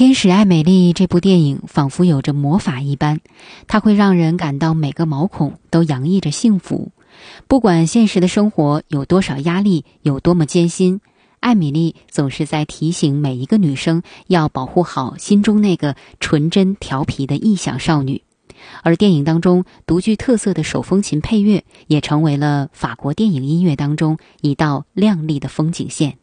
天使爱美丽》这部电影仿佛有着魔法一般，它会让人感到每个毛孔都洋溢着幸福。不管现实的生活有多少压力，有多么艰辛，艾米丽总是在提醒每一个女生要保护好心中那个纯真调皮的异想少女。而电影当中独具特色的手风琴配乐，也成为了法国电影音乐当中一道亮丽的风景线。